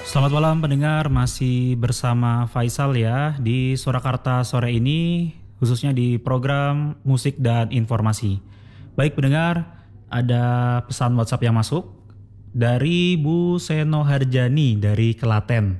Selamat malam pendengar, masih bersama Faisal ya di Surakarta sore ini, khususnya di program musik dan informasi. Baik pendengar, ada pesan WhatsApp yang masuk dari Bu Seno Harjani dari Kelaten.